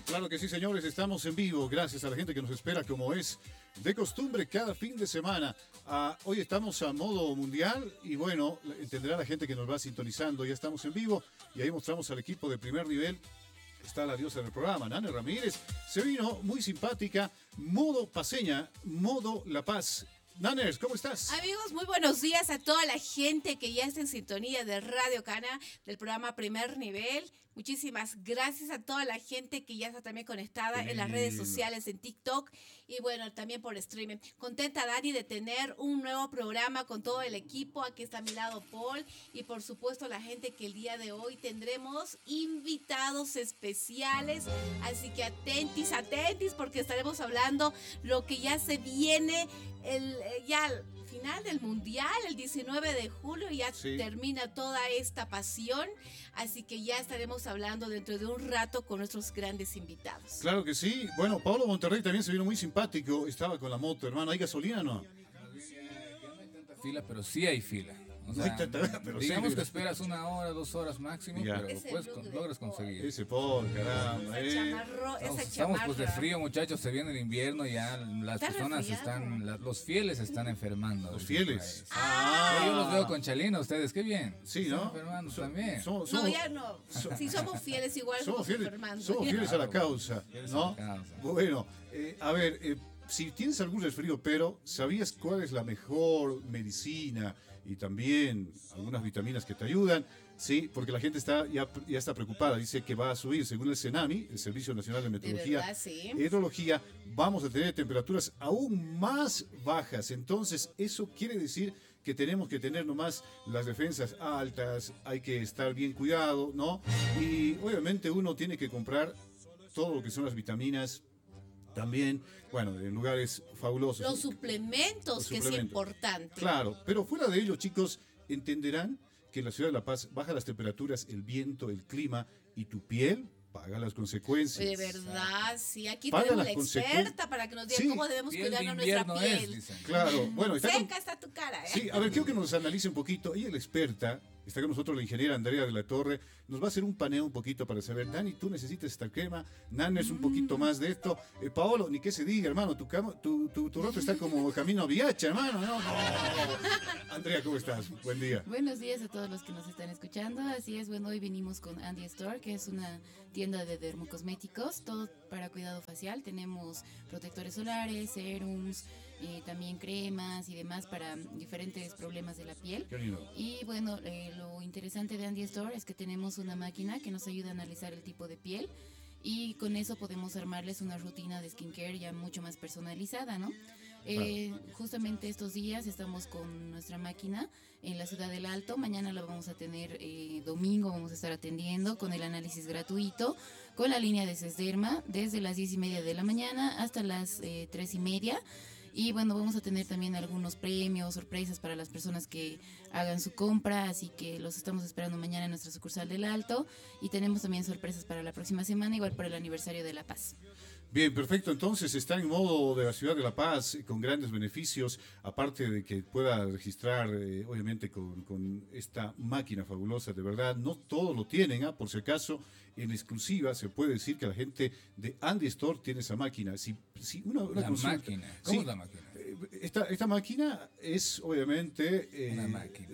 Claro que sí, señores, estamos en vivo, gracias a la gente que nos espera como es de costumbre cada fin de semana. Hoy estamos a modo mundial y bueno, entenderá la gente que nos va sintonizando, ya estamos en vivo y ahí mostramos al equipo de primer nivel. Está la diosa del programa, Nane Ramírez, se vino muy simpática, modo paseña, modo La Paz. Nanners, ¿cómo estás? Amigos, muy buenos días a toda la gente que ya está en sintonía de Radio Cana, del programa Primer Nivel. Muchísimas gracias a toda la gente que ya está también conectada en las redes sociales, en TikTok y bueno, también por streaming. Contenta, Dani, de tener un nuevo programa con todo el equipo. Aquí está a mi lado Paul y por supuesto la gente que el día de hoy tendremos invitados especiales. Así que atentis porque estaremos hablando lo que ya se viene ya al final del mundial, el 19 de julio, ya termina toda esta pasión, así que ya estaremos hablando dentro de un rato con nuestros grandes invitados. Claro que sí. Bueno, Pablo Monterrey también se vino muy simpático, estaba con la moto, hermano. ¿Hay gasolina o no? Ya no hay tanta fila, pero sí hay fila. O sea, pero digamos sí, que esperas 1 hora, 2 horas máximo, ya. pero pues, logras conseguir. Ese Paul, caramba. Estamos pues de frío, muchachos, se viene el invierno, ya las personas los fieles están enfermando. Los fieles. Yo los veo con Chalina, ustedes, qué bien. Sí, ¿no? Están enfermando también. Ya no. Si somos fieles, igual somos fieles, enfermando. somos fieles a la causa, ¿no? Bueno, a ver, si tienes algún resfrío, pero ¿sabías cuál es la mejor medicina y también algunas vitaminas que te ayudan? Sí, porque la gente ya está preocupada, dice que va a subir, según el CENAMI, el Servicio Nacional de Meteorología y Hidrología, vamos a tener temperaturas aún más bajas. Entonces, eso quiere decir que tenemos que tener nomás las defensas altas, hay que estar bien cuidado, ¿no? Y obviamente uno tiene que comprar todo lo que son las vitaminas. También, bueno, en lugares fabulosos. Los suplementos, que es importante. Claro, pero fuera de ello, chicos, entenderán que en la ciudad de La Paz bajan las temperaturas, el viento, el clima y tu piel paga las consecuencias. De verdad, sí. Aquí tenemos la experta para que nos diga cómo debemos cuidarnos nuestra piel. Claro, bueno. Seca está tu cara, ¿eh? Sí, a ver, quiero que nos analice un poquito. Ella es la experta. Está con nosotros la ingeniera Andrea de la Torre. Nos va a hacer un paneo un poquito para saber, Dani, tú necesitas esta crema, Nanners un poquito más de esto. Paolo, ni qué se diga, hermano, tu rostro está como camino a Viacha, hermano. No. Andrea, ¿cómo estás? Buen día. Buenos días a todos los que nos están escuchando. Así es, bueno, hoy venimos con Andy Store, que es una tienda de dermocosméticos, todo para cuidado facial. Tenemos protectores solares, serums, también cremas y demás para diferentes problemas de la piel. Qué lindo. Y bueno, lo interesante de Andy Store es que tenemos una máquina que nos ayuda a analizar el tipo de piel y con eso podemos armarles una rutina de skincare ya mucho más personalizada, ¿no? Justamente estos días estamos con nuestra máquina en la ciudad del Alto. Mañana la vamos a tener, domingo vamos a estar atendiendo con el análisis gratuito, con la línea de Sesderma desde las 10:30 de la mañana hasta las 3:30. Y bueno, vamos a tener también algunos premios, sorpresas para las personas que hagan su compra, así que los estamos esperando mañana en nuestra sucursal del Alto. Y tenemos también sorpresas para la próxima semana, igual por el aniversario de La Paz. Bien, perfecto. Entonces está en modo de la ciudad de La Paz con grandes beneficios, aparte de que pueda registrar, obviamente, con esta máquina fabulosa. De verdad, no todos lo tienen, por si acaso, en exclusiva se puede decir que la gente de Andy Store tiene esa máquina. La máquina. ¿Cómo es la máquina? Esta máquina es obviamente... una máquina.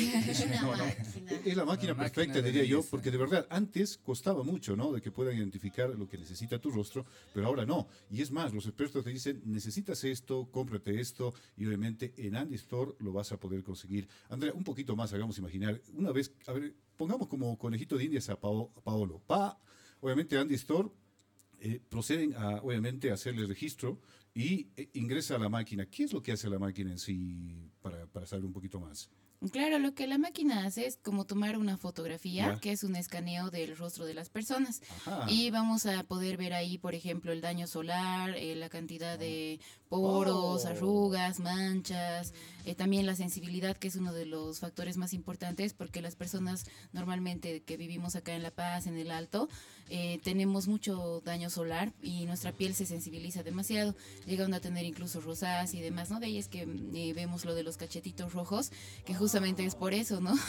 Es la máquina perfecta, diría yo, porque de verdad, antes costaba mucho, ¿no? De que puedan identificar lo que necesita tu rostro, pero ahora no. Y es más, los expertos te dicen, necesitas esto, cómprate esto, y obviamente en Andy Store lo vas a poder conseguir. Andrea, un poquito más, hagamos imaginar. Una vez, a ver, pongamos como conejito de indias a Paolo. Obviamente Andy Store proceden a, obviamente, a hacerle registro y ingresa a la máquina. ¿Qué es lo que hace la máquina en sí para saber un poquito más? Claro, lo que la máquina hace es como tomar una fotografía, que es un escaneo del rostro de las personas. Ajá. Y vamos a poder ver ahí, por ejemplo, el daño solar, la cantidad de poros, arrugas, manchas, también la sensibilidad, que es uno de los factores más importantes, porque las personas normalmente que vivimos acá en La Paz, en el Alto, tenemos mucho daño solar y nuestra piel se sensibiliza demasiado, llegando a tener incluso rosácea y demás, ¿no? De ahí es que vemos lo de los cachetitos rojos, que justamente justamente es por eso, ¿no?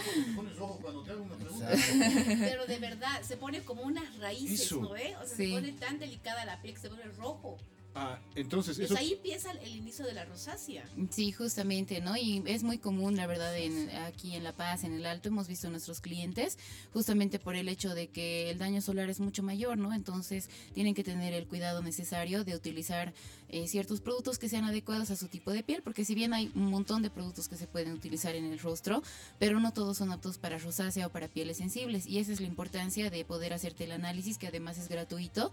Pero de verdad, se pone como unas raíces, Eso. ¿no? O sea, se pone tan delicada la piel que se pone rojo. Entonces Pues ahí empieza el inicio de la rosácea. Sí, justamente, ¿no? Y es muy común, la verdad, aquí en La Paz, en el Alto, hemos visto a nuestros clientes, justamente por el hecho de que el daño solar es mucho mayor, ¿no? Entonces tienen que tener el cuidado necesario de utilizar ciertos productos que sean adecuados a su tipo de piel, porque si bien hay un montón de productos que se pueden utilizar en el rostro, pero no todos son aptos para rosácea o para pieles sensibles, y esa es la importancia de poder hacerte el análisis, que además es gratuito,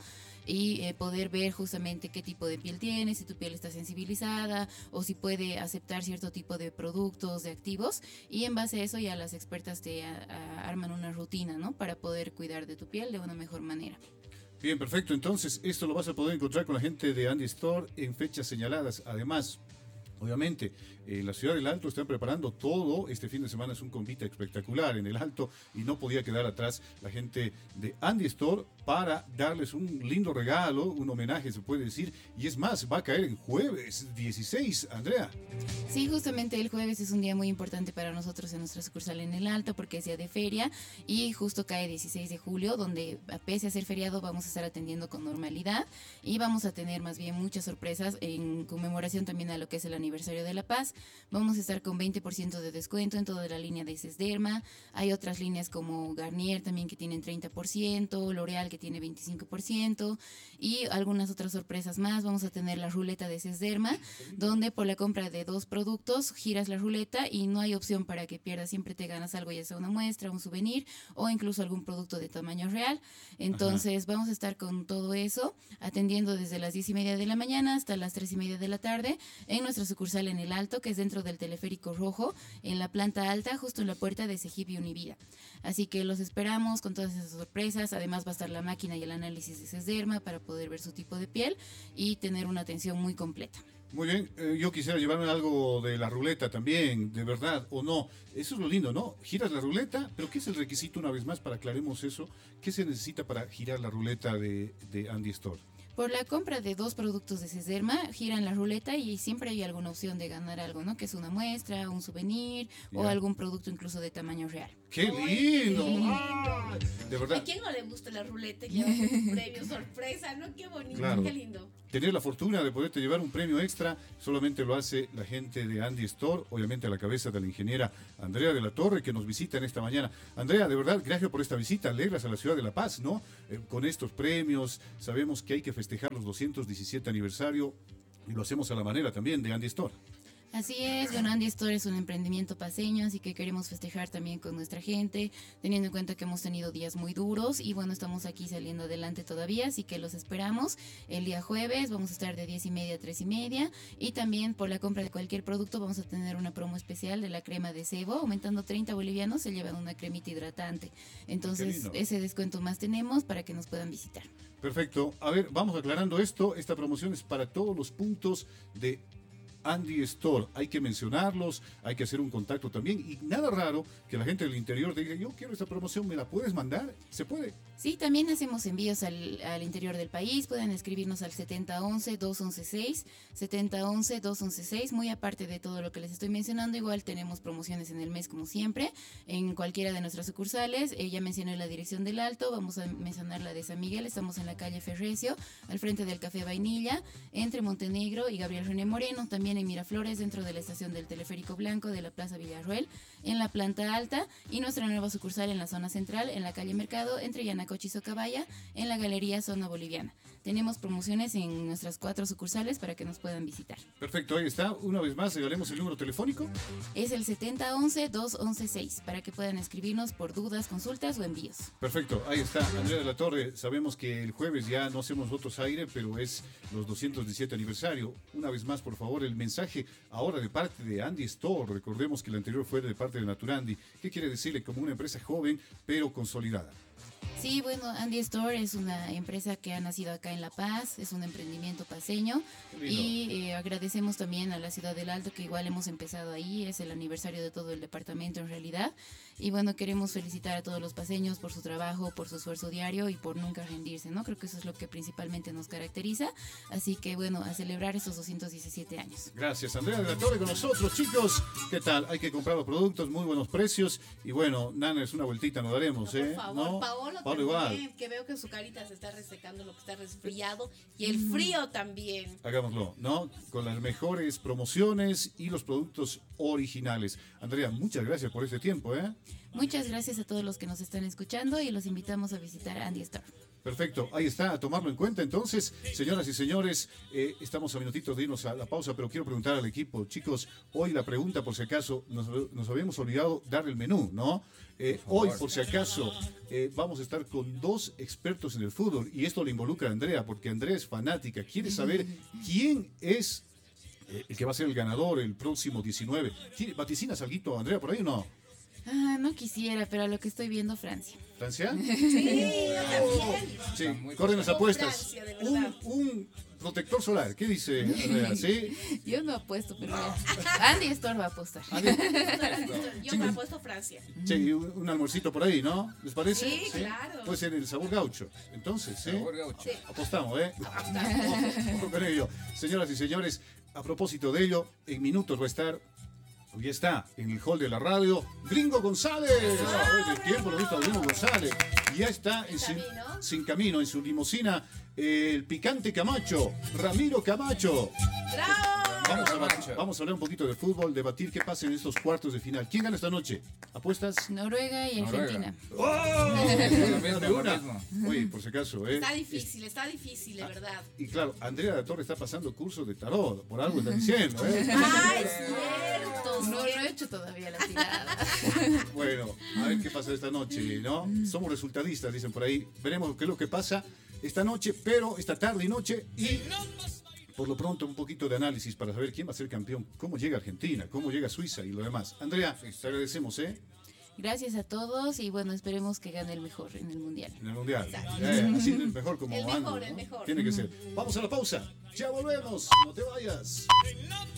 y poder ver justamente qué tipo de piel tienes, si tu piel está sensibilizada o si puede aceptar cierto tipo de productos, de activos, y en base a eso ya las expertas te arman una rutina, ¿no? Para poder cuidar de tu piel de una mejor manera. Bien, perfecto. Entonces, esto lo vas a poder encontrar con la gente de Andy Store en fechas señaladas. Además, obviamente, la ciudad del Alto está preparando todo. Este fin de semana es un convite espectacular en el Alto y no podía quedar atrás la gente de Andy Store para darles un lindo regalo, un homenaje se puede decir. Y es más, va a caer en jueves 16, Andrea. Sí, justamente el jueves es un día muy importante para nosotros en nuestra sucursal en el Alto porque es día de feria y justo cae 16 de julio donde pese a ser feriado vamos a estar atendiendo con normalidad y vamos a tener más bien muchas sorpresas en conmemoración también a lo que es el aniversario de La Paz. Vamos a estar con 20% de descuento en toda la línea de Sesderma. Hay otras líneas como Garnier también que tienen 30%, L'Oreal que tiene 25% y algunas otras sorpresas más. Vamos a tener la ruleta de Sesderma, donde por la compra de 2 productos giras la ruleta y no hay opción para que pierdas. Siempre te ganas algo, ya sea una muestra, un souvenir o incluso algún producto de tamaño real. Entonces vamos a estar con todo eso atendiendo desde las 10:30 de la mañana hasta las 3:30 de la tarde en nuestra sucursal en el Alto, que es dentro del Teleférico Rojo, en la planta alta, justo en la puerta de Sejib y Univida. Así que los esperamos con todas esas sorpresas. Además va a estar la máquina y el análisis de Sesderma para poder ver su tipo de piel y tener una atención muy completa. Muy bien, yo quisiera llevarme algo de la ruleta también, de verdad o no. Eso es lo lindo, ¿no? Giras la ruleta, pero ¿qué es el requisito una vez más para aclaremos eso? ¿Qué se necesita para girar la ruleta de Andy Store? Por la compra de 2 productos de Sesderma, giran la ruleta y siempre hay alguna opción de ganar algo, ¿no? Que es una muestra, un souvenir o algún producto incluso de tamaño real. ¡Qué lindo! ¡Ay! De verdad. ¿A quién no le gusta la ruleta? Lleva un premio sorpresa, ¿no? Qué bonito, Claro. qué lindo. Tener la fortuna de poderte llevar un premio extra solamente lo hace la gente de Andy Store, obviamente a la cabeza de la ingeniera Andrea de la Torre, que nos visita en esta mañana. Andrea, de verdad, gracias por esta visita. Alegras a la ciudad de La Paz, ¿no? Con estos premios, sabemos que hay que festejar los 217 aniversario y lo hacemos a la manera también de Andy Store. Así es, bueno, Andy Store es un emprendimiento paceño, así que queremos festejar también con nuestra gente, teniendo en cuenta que hemos tenido días muy duros y bueno, estamos aquí saliendo adelante todavía, así que los esperamos el día jueves, vamos a estar de 10:30 a 3:30 y también por la compra de cualquier producto vamos a tener una promo especial de la crema de sebo, aumentando 30 bolivianos se llevan una cremita hidratante, entonces ese descuento más tenemos para que nos puedan visitar. Perfecto, a ver, vamos aclarando esto, esta promoción es para todos los puntos de Andy Store, hay que mencionarlos, hay que hacer un contacto también y nada raro que la gente del interior diga, yo quiero esta promoción, ¿me la puedes mandar? ¿Se puede? Sí, también hacemos envíos al interior del país, pueden escribirnos al 7011-2116, 7011-2116, muy aparte de todo lo que les estoy mencionando, igual tenemos promociones en el mes como siempre, en cualquiera de nuestras sucursales, ya mencioné la dirección del Alto, vamos a mencionar la de San Miguel, estamos en la calle Ferrecio, al frente del Café Vainilla, entre Montenegro y Gabriel René Moreno, también en Miraflores, dentro de la estación del Teleférico Blanco de la Plaza Villarroel, en la planta alta, y nuestra nueva sucursal en la zona central, en la calle Mercado, entre Yanacocha y Socabaya, en la Galería Zona Boliviana. Tenemos promociones en nuestras 4 sucursales para que nos puedan visitar. Perfecto, ahí está. Una vez más, regalemos el número telefónico. Es el 7011-2116, para que puedan escribirnos por dudas, consultas o envíos. Perfecto, ahí está. Andrea de la Torre, sabemos que el jueves ya no hacemos votos aire, pero es los 217 aniversario. Una vez más, por favor, el mensaje ahora de parte de Andy Store. Recordemos que el anterior fue de parte de Naturandi. ¿Qué quiere decirle? Como una empresa joven, pero consolidada. Sí, bueno, Andy Store es una empresa que ha nacido acá en La Paz, es un emprendimiento paceño y agradecemos también a la ciudad del Alto que igual hemos empezado ahí, es el aniversario de todo el departamento en realidad y bueno, queremos felicitar a todos los paceños por su trabajo, por su esfuerzo diario y por nunca rendirse, ¿no? Creo que eso es lo que principalmente nos caracteriza, así que bueno, a celebrar estos 217 años. Gracias, Andrea de la Torre con nosotros, chicos. ¿Qué tal? Hay que comprar los productos, muy buenos precios y bueno, Nanners, una vueltita nos daremos, Por favor, ¿no? Paolo igual. Que veo que su carita se está resecando, lo que está resfriado y el frío también. Hagámoslo, ¿no? Con las mejores promociones y los productos originales. Andrea, muchas gracias por este tiempo, ¿eh? Muchas gracias a todos los que nos están escuchando y los invitamos a visitar Andy Store. Perfecto, ahí está, a tomarlo en cuenta. Entonces, señoras y señores, estamos a minutitos de irnos a la pausa, pero quiero preguntar al equipo, chicos, hoy la pregunta, por si acaso, nos habíamos olvidado dar el menú, ¿no? Hoy, por si acaso, vamos a estar con 2 expertos en el fútbol y esto le involucra a Andrea, porque Andrea es fanática, quiere saber quién es el que va a ser el ganador el próximo 19. ¿Vaticinas algo, Andrea, por ahí o no? No quisiera, pero a lo que estoy viendo, Francia. ¿Francia? Sí, Sí, corren las apuestas. Un protector solar, ¿qué dice Andrea? ¿Sí? Yo no apuesto, pero Andy Store va a apostar. Yo me he puesto Francia. Sí, un almuercito por ahí, ¿no? ¿Les parece? Sí, claro. Puede ser el sabor gaucho. Entonces, ¿sí? Sabor gaucho. Sí. Apostamos, ¿eh? Ojo con ello. Señoras y señores, a propósito de ello, en minutos va a estar. Hoy está en el hall de la radio Gringo González. Hoy de tiempo lo he visto a Gringo González. Y ya está sin camino en su limusina el picante Camacho, Ramiro Camacho. ¡Bravo! Vamos a hablar un poquito de fútbol, debatir qué pasa en estos cuartos de final. ¿Quién gana esta noche? ¿Apuestas? Noruega y Argentina. De una. Oye, por si acaso, Está difícil, de verdad. Y claro, Andrea de la Torre está pasando cursos de tarot, por algo está diciendo, ¿eh? ¡Ay, cierto! No lo he hecho todavía la tirada. Bueno, a ver qué pasa esta noche, ¿no? Somos resultadistas, dicen por ahí. Veremos qué es lo que pasa esta noche, pero esta tarde y noche y por lo pronto un poquito de análisis para saber quién va a ser campeón, cómo llega Argentina, cómo llega Suiza y lo demás. Andrea, te agradecemos, ¿eh? Gracias a todos y bueno, esperemos que gane el mejor en el Mundial. En el Mundial. Así el mejor como el ando, mejor, ¿no? el mejor. Tiene que ser. Vamos a la pausa. Ya volvemos. No te vayas.